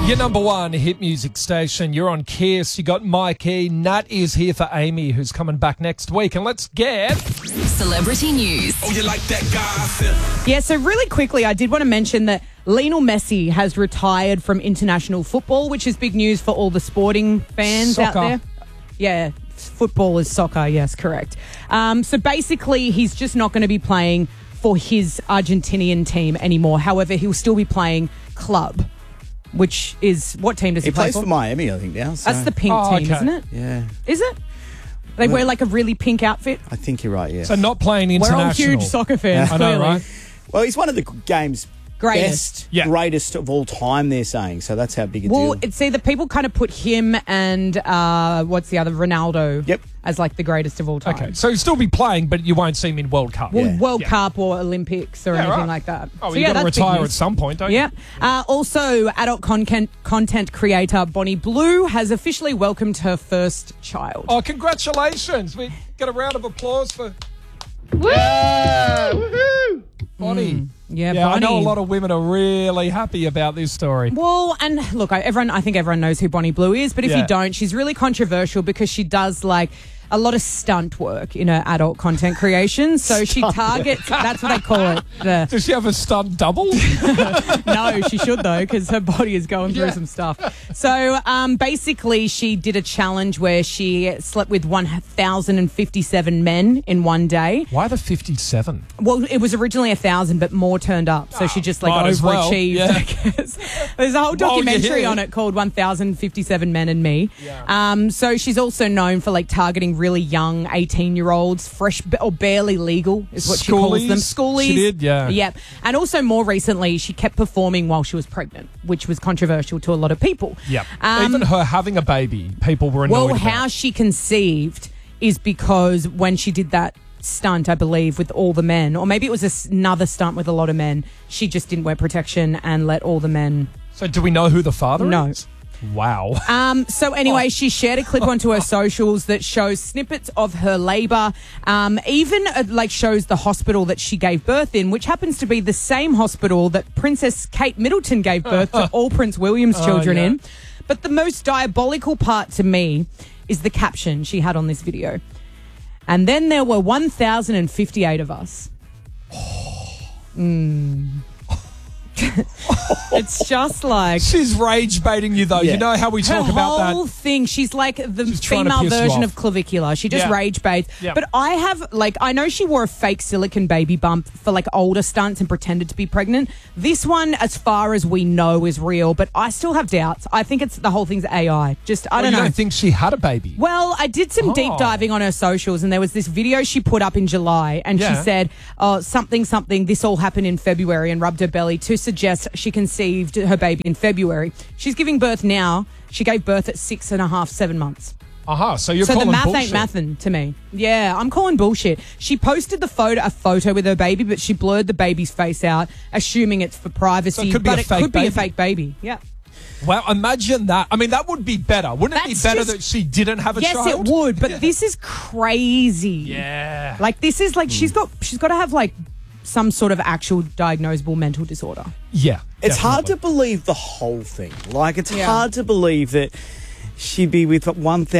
Your number one hit music station. You're on Kiss. You got Mikey. Nat is here for Amy, who's coming back next week. And let's get Celebrity news. Oh, you like that gossip? Yeah, so really quickly, I did want to mention that Lionel Messi has retired from international football, which is big news for all the sporting fans out there. Yeah, football is soccer, yes, correct. So basically, he's just not going to be playing for his Argentinian team anymore. However, he'll still be playing club, which is, what team does he play plays for Miami, I think, now. So. That's the pink team, isn't it? Yeah. Is it? They wear like a really pink outfit. I think you're right, yeah. So not playing international. We're all huge soccer fans, I know, clearly. right? Well, he's one of the game's Greatest. greatest of all time, they're saying. So that's how big a Well, deal. it's either people kind of put him and what's the other, Ronaldo, as like the greatest of all time. Okay, so he'll still be playing, but you won't see him in World Cup. Well, World Cup or Olympics or anything like that. Oh, so you've got to that's big retire news. at some point, don't you? Yeah. Also, adult content creator Bonnie Blue has officially welcomed her first child. Oh, congratulations. We get a round of applause for Bonnie. Yeah, I know a Bonnie. lot of women are really happy about this story. Well, and look, I think everyone knows who Bonnie Blue is, but if you don't, she's really controversial because she does like a lot of stunt work in her adult content creation. So she targets, that's what they call it. Does she have a stunt double? No, she should though, because her body is going through some stuff. So basically, she did a challenge where she slept with 1,057 men in one day. Why the 57? Well, it was originally 1,000, but more turned up. So she just like might as well, overachieved. yeah. I guess. There's a whole While you're documentary here. on it called 1,057 Men and Me. Yeah. So she's also known for like targeting really young 18-year-olds, fresh or barely legal is what she calls them. Schoolies. She did, yeah. Yep. And also more recently, she kept performing while she was pregnant, which was controversial to a lot of people. Yep. Even her having a baby, people were annoyed Well, about. how she conceived is because when she did that stunt, I believe, with all the men, or maybe it was another stunt with a lot of men, she just didn't wear protection and let all the men... So do we know who the father No. is? Wow. So anyway, she shared a clip onto her socials that shows snippets of her labour, even like shows the hospital that she gave birth in, which happens to be the same hospital that Princess Kate Middleton gave birth to all Prince William's children in. But the most diabolical part to me is the caption she had on this video. And then there were 1,058 of us. It's just like... She's rage baiting you, though. Yeah. You know how we talk about Her whole that. thing, she's like the She's trying to female piss you version off. of Clavicular. She just Yeah. rage baits. Yeah. But I have, like, I know she wore a fake silicone baby bump for, like, older stunts and pretended to be pregnant. This one, as far as we know, is real, but I still have doubts. I think the whole thing's AI. Just, I Well, don't you know. don't think she had a baby? Well, I did some deep diving on her socials, and there was this video she put up in July, and she said, something, this all happened in February, and rubbed her belly to suggest she conceived her baby in February. She's giving birth now. She gave birth at 6.5, 7 months. So you're So calling the math bullshit. ain't mathin' to me. Yeah, I'm calling bullshit. She posted a photo with her baby, but she blurred the baby's face out, assuming it's for privacy. So it could be but a it fake could be a baby. fake baby. Yeah. Well, imagine that. I mean, that would be better. Wouldn't it be That's better just- that she didn't have a Yes, child? it would, but this is crazy. Yeah. Like, this is like she's got to have like some sort of actual diagnosable mental disorder. Yeah. It's hard to definitely. believe the whole thing. Like, it's Yeah. hard to believe that she'd be with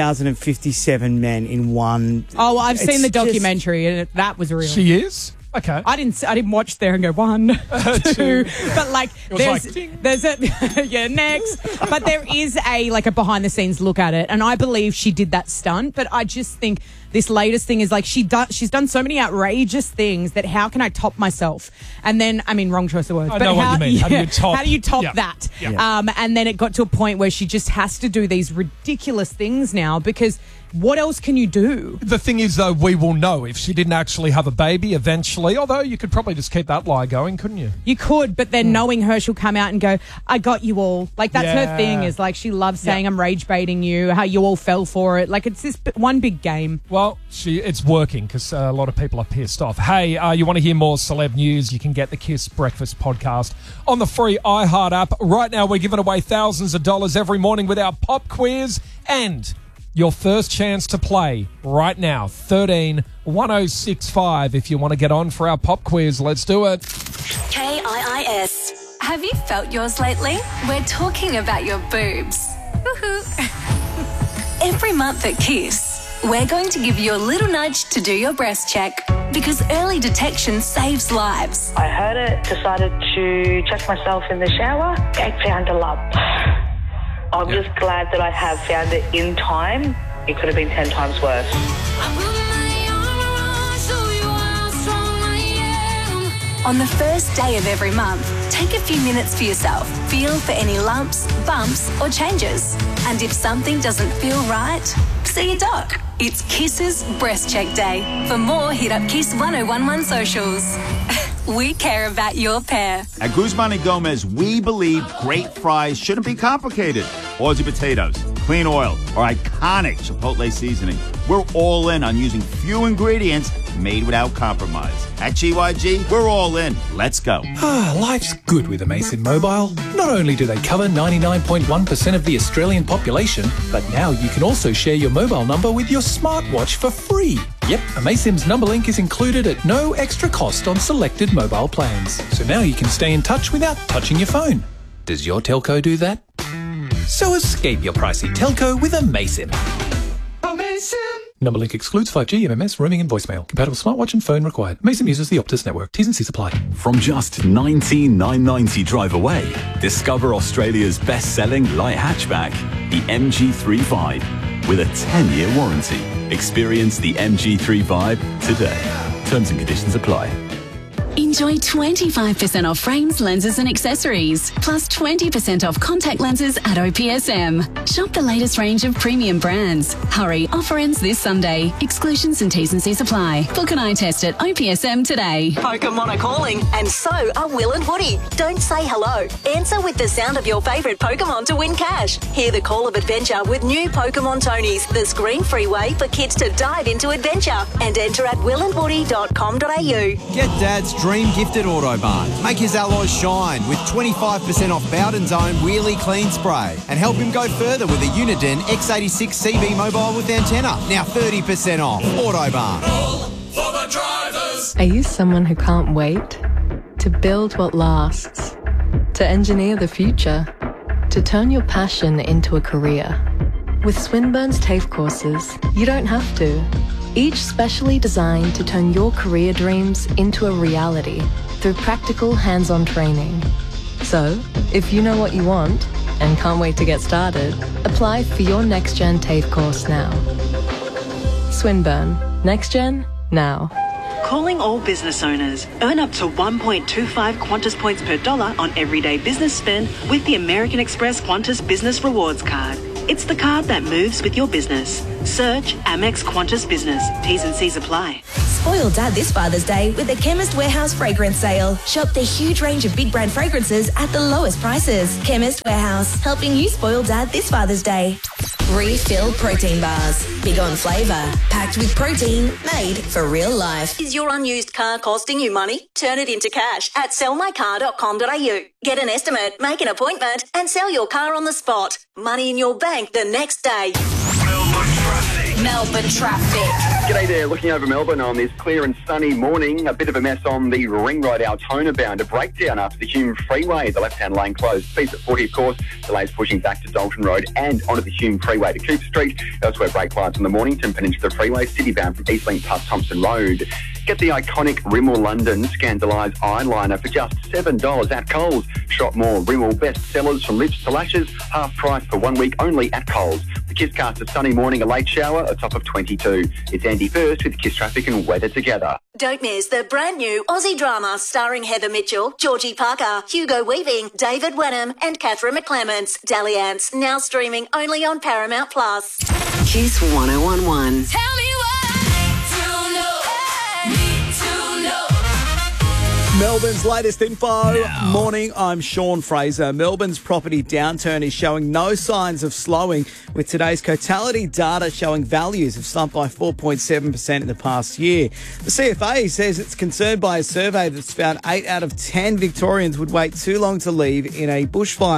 1,057 men in one... Oh, I've It's seen the just- documentary, and that was real. She is? Okay. I didn't watch there and go 1, 2, but like was there's like, ding. there's a yeah next, but there is a like a behind the scenes look at it, and I believe she did that stunt, but I just think this latest thing is like she's done so many outrageous things that how can I top myself? And then I mean wrong choice of words, I but know what you mean. How do you top- How do you top Yeah. that? Yeah. And then it got to a point where she just has to do these ridiculous things now because. What else can you do? The thing is, though, we will know if she didn't actually have a baby eventually, although you could probably just keep that lie going, couldn't you? You could, but then knowing her, she'll come out and go, I got you all. Like, that's her Yeah. thing, is like, she loves saying, I'm rage baiting you, how you all fell for it. Like, it's this one big game. Well, it's working because a lot of people are pissed off. Hey, you want to hear more celeb news? You can get the Kiss Breakfast podcast on the free iHeart app. Right now, we're giving away thousands of dollars every morning with our pop quiz and your first chance to play right now, 13-1065. If you want to get on for our pop quiz, let's do it. KIIS. Have you felt yours lately? We're talking about your boobs. Woohoo! Every month at Kiss, we're going to give you a little nudge to do your breast check because early detection saves lives. I heard it, decided to check myself in the shower, and found a lump. I'm just glad that I have found it in time. It could have been 10 times worse. On the first day of every month, take a few minutes for yourself. Feel for any lumps, bumps, or changes. And if something doesn't feel right, see your doc. It's Kiss's Breast Check Day. For more, hit up Kiss 1011 socials. We care about your pair. At Guzman and Gomez, we believe great fries shouldn't be complicated. Aussie potatoes, clean oil, or iconic Chipotle seasoning. We're all in on using few ingredients made without compromise. At GYG, we're all in. Let's go. Life's good with Amazon Mobile. Not only do they cover 99.1% of the Australian population, but now you can also share your mobile number with your smartwatch for free. Yep, Amazon's number link is included at no extra cost on selected mobile plans. So now you can stay in touch without touching your phone. Does your telco do that? So escape your pricey telco with Amazon. Number link excludes 5G, MMS, roaming and voicemail. Compatible smartwatch and phone required. Amazon uses the Optus network. T's and C's apply. From just $19,990 drive away, discover Australia's best-selling light hatchback, the MG3 with a 10-year warranty. Experience the MG3 today. Terms and conditions apply. Enjoy 25% off frames, lenses and accessories, plus 20% off contact lenses at OPSM. Shop the latest range of premium brands. Hurry, offer ends this Sunday. Exclusions and T's and C's apply. Book an eye test at OPSM today. Pokemon are calling, and so are Will and Woody. Don't say hello. Answer with the sound of your favourite Pokemon to win cash. Hear the call of adventure with new Pokemon Tonys, the screen-free way for kids to dive into adventure. And enter at willandwoody.com.au. Get Dad's Dream Gifted Autobarn. Make his alloys shine with 25% off Bowden's own Wheelie Clean Spray. And help him go further with a Uniden X86 CB mobile with antenna. Now 30% off. Autobarn. For the drivers. Are you someone who can't wait? To build what lasts? To engineer the future? To turn your passion into a career? With Swinburne's TAFE courses, you don't have to. Each specially designed to turn your career dreams into a reality through practical hands-on training. So, if you know what you want and can't wait to get started, apply for your NextGen TAFE course now. Swinburne. NextGen, now. Calling all business owners. Earn up to 1.25 Qantas points per dollar on everyday business spend with the American Express Qantas Business Rewards Card. It's the card that moves with your business. Search Amex Qantas Business. T's and C's apply. Spoil Dad this Father's Day with the Chemist Warehouse fragrance sale. Shop the huge range of big brand fragrances at the lowest prices. Chemist Warehouse, helping you spoil Dad this Father's Day. Refill protein bars. Big on flavour. Packed with protein. Made for real life. Is your unused car costing you money? Turn it into cash at sellmycar.com.au. Get an estimate, make an appointment, and sell your car on the spot. Money in your bank the next day. Melbourne traffic. G'day there, looking over Melbourne on this clear and sunny morning. A bit of a mess on the Ring Road Altona bound. A breakdown after the Hume Freeway, the left-hand lane closed. Speeds at 40, of course. Delays pushing back to Dalton Road and onto the Hume Freeway to Cooper Street. Elsewhere, brake lines on the Mornington Peninsula Freeway, city bound from Eastlink past Thompson Road. Get the iconic Rimmel London Scandalise eyeliner for just $7 at Coles. Shop more Rimmel best sellers from lips to lashes, half price for 1 week only at Coles. The Kisscast, a sunny morning, a late shower, a top of 22. It's Andy First with Kiss Traffic and weather together. Don't miss the brand new Aussie drama starring Heather Mitchell, Georgie Parker, Hugo Weaving, David Wenham and Catherine McClements. Dalliance, now streaming only on Paramount Plus. Kiss 1011. Tell me Melbourne's latest info. Morning, I'm Sean Fraser. Melbourne's property downturn is showing no signs of slowing, with today's Cotality data showing values have slumped by 4.7% in the past year. The CFA says it's concerned by a survey that's found 8 out of 10 Victorians would wait too long to leave in a bushfire.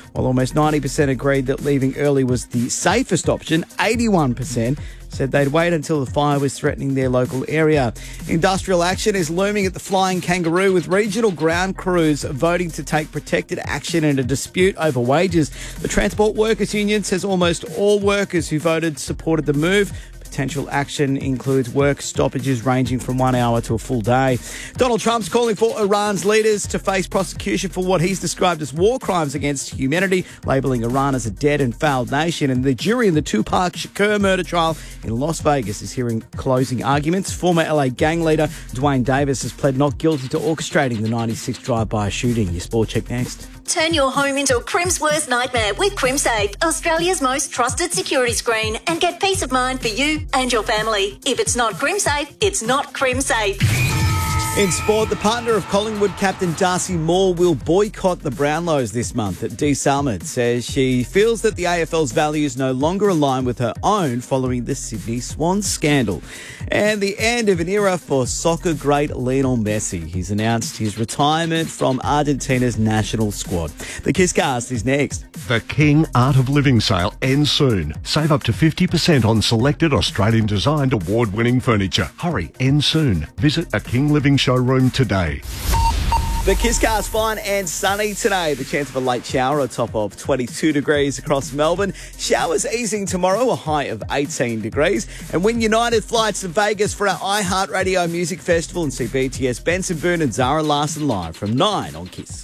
While almost 90% agreed that leaving early was the safest option, 81% said they'd wait until the fire was threatening their local area. Industrial action is looming at the Flying Kangaroo, with regional ground crews voting to take protected action in a dispute over wages. The Transport Workers Union says almost all workers who voted supported the move. Potential action includes work stoppages ranging from 1 hour to a full day. Donald Trump's calling for Iran's leaders to face prosecution for what he's described as war crimes against humanity, labelling Iran as a dead and failed nation. And the jury in the Tupac Shakur murder trial in Las Vegas is hearing closing arguments. Former LA gang leader Dwayne Davis has pled not guilty to orchestrating the 96 drive-by shooting. Your sport check next. Turn your home into a Crim's worst nightmare with CrimSafe, Australia's most trusted security screen, and get peace of mind for you and your family. If it's not CrimSafe, it's not CrimSafe. In sport, the partner of Collingwood captain Darcy Moore will boycott the Brownlows this month. Dee Salmond says she feels that the AFL's values no longer align with her own following the Sydney Swans scandal. And the end of an era for soccer great Lionel Messi. He's announced his retirement from Argentina's national squad. The Kisscast is next. The King Art of Living sale ends soon. Save up to 50% on selected Australian-designed award-winning furniture. Hurry, ends soon. Visit a King Living showroom today. The Kisscast fine and sunny today. The chance of a late shower, a top of 22 degrees across Melbourne. Showers easing tomorrow, a high of 18 degrees. And win United flights to Vegas for our iHeartRadio Music Festival and see BTS, Benson Boone and Zara Larsson live from 9 on Kiss.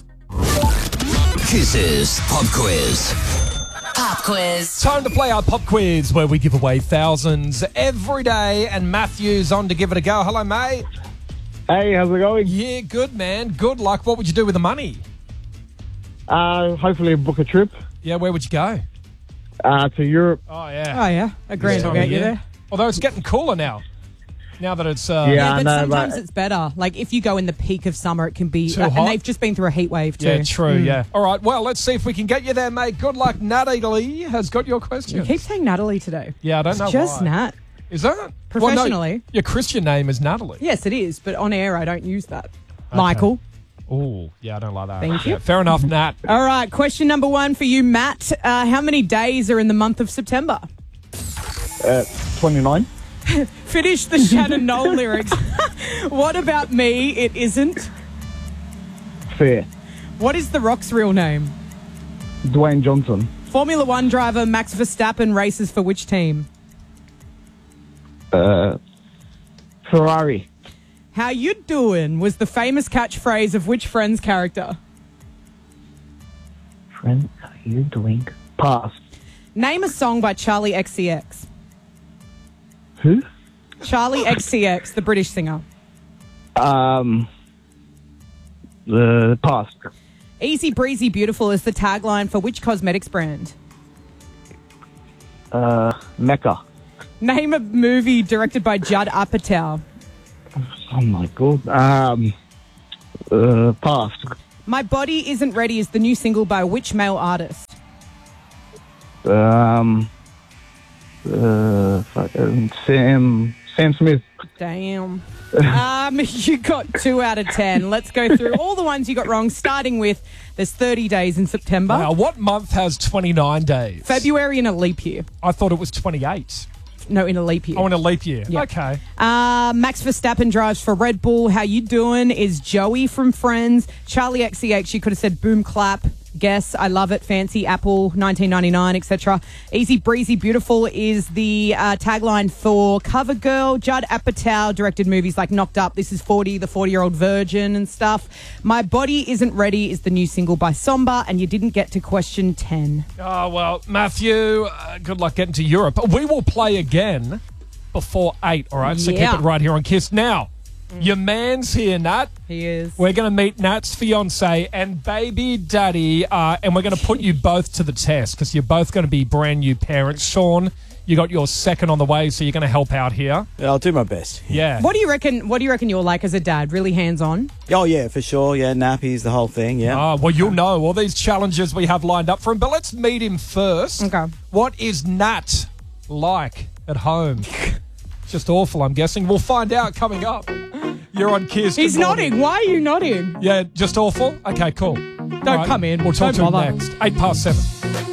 Kiss's Pop Quiz. Pop quiz. Time to play our pop quiz where we give away thousands every day, and Matthew's on to give it a go. Hello, mate. Hey, how's it going? Yeah, good, man. Good luck. What would you do with the money? Hopefully book a trip. Yeah, where would you go? To Europe. Oh, yeah. Oh, yeah. A grand will get you there. Although it's getting cooler now. Now that it's... but sometimes it's better. Like, if you go in the peak of summer, it can be... Too hot? And they've just been through a heat wave, too. Yeah, true, yeah. All right, well, let's see if we can get you there, mate. Good luck. Natalie has got your question. You keep saying Natalie today. Yeah, I don't know It's just why. Nat. Is that? Professionally. Well, no, your Christian name is Natalie. Yes, it is, but on air, I don't use that. Michael. Oh, yeah, I don't like that. Thank you. Yeah, fair enough, Nat. All right, question number one for you, Matt. How many days are in the month of September? 29. Finish the Shannon Knoll lyrics. What about me? It isn't. Fair. What is The Rock's real name? Dwayne Johnson. Formula One driver Max Verstappen races for which team? Ferrari. How you doing was the famous catchphrase of which Friends character? Friend, how you doing? Pass. Name a song by Charlie XCX. Who? Charlie XCX, the British singer. Pass. Easy breezy beautiful is the tagline for which cosmetics brand? Mecca. Name a movie directed by Judd Apatow. Oh my god. Pass. My Body Isn't Ready is the new single by which male artist? Sam Smith. Damn. You got 2 out of 10. Let's go through all the ones you got wrong, starting with there's 30 days in September. Wow, what month has 29 days? February in a leap year. I thought it was 28. No, in a leap year. Oh, in a leap year. Yeah. Okay. Max Verstappen drives for Red Bull. How you doing is Joey from Friends. Charlie XCX, you could have said boom clap. Guess, I love it, fancy, Apple, 1999, etc. Easy breezy beautiful is the tagline for CoverGirl. Judd Apatow directed movies like Knocked Up, This Is 40, The 40-Year-Old Virgin and stuff. My Body Isn't Ready is the new single by Somba, and you didn't get to question 10. Oh, well, Matthew, good luck getting to Europe. We will play again before 8, all right? So keep it right here on Kiss. Now, your man's here, Nat. He is. We're going to meet Nat's fiancé and baby daddy, and we're going to put you both to the test because you're both going to be brand new parents. Sean, you got your second on the way, so you're going to help out here. Yeah, I'll do my best. Yeah. What do you reckon you're like as a dad? Really hands-on? Oh, yeah, for sure. Yeah, nappies, the whole thing, yeah. Oh, well, you'll know all these challenges we have lined up for him, but let's meet him first. Okay. What is Nat like at home? Just awful, I'm guessing. We'll find out coming up. You're on Kiss. He's nodding. Why are you nodding? Yeah, just awful? Okay, cool. Don't come in. We'll talk Don't to him bother. next. 7:08.